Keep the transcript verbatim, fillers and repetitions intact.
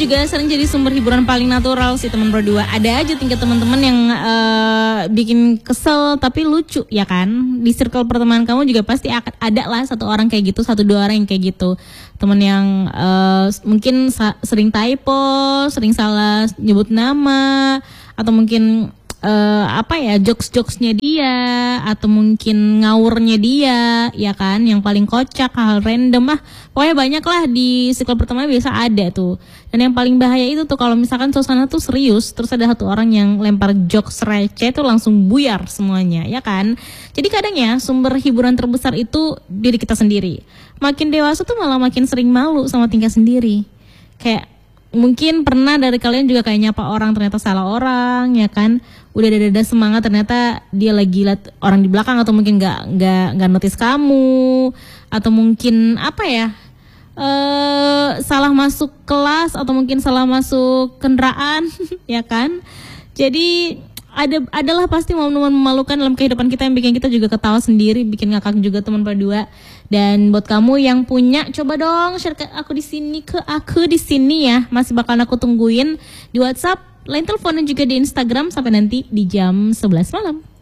juga sering jadi sumber hiburan paling natural sih teman berdua. Ada aja tingkat teman-teman yang uh, bikin kesel tapi lucu ya kan. Di circle pertemanan kamu juga pasti akan ada lah satu orang kayak gitu, satu dua orang yang kayak gitu. Teman yang uh, mungkin sa- sering typo, sering salah nyebut nama, atau mungkin uh, apa ya jokes-jokesnya dia, atau mungkin ngawurnya dia, ya kan, yang paling kocak, hal random ah, pokoknya banyak lah di circle pertemanan biasa ada tuh. Dan yang paling bahaya itu tuh kalau misalkan suasana tuh serius, terus ada satu orang yang lempar jokes receh tuh langsung buyar semuanya, ya kan. Jadi kadang ya sumber hiburan terbesar itu diri kita sendiri. Makin dewasa tuh malah makin sering malu sama tingkah sendiri. Kayak mungkin pernah dari kalian juga kayak nyapa orang ternyata salah orang, ya kan. Udah dada semangat ternyata dia lagi liat orang di belakang, atau mungkin nggak nggak nggak notice kamu, atau mungkin apa ya uh, salah masuk kelas, atau mungkin salah masuk kendaraan, ya kan. Jadi ada adalah pasti momen-momen memalukan dalam kehidupan kita yang bikin kita juga ketawa sendiri, bikin ngakak juga teman berdua. Dan buat kamu yang punya, coba dong share ke aku di sini, ke aku di sini ya. Masih bakal aku tungguin di WhatsApp, line telepon, dan juga di Instagram sampai nanti di jam sebelas malam.